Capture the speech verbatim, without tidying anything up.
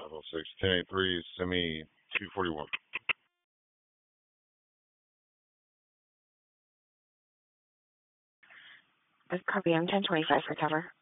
five oh six, ten eighty-three, send me two forty-one. Copy, I'm ten twenty-five for cover.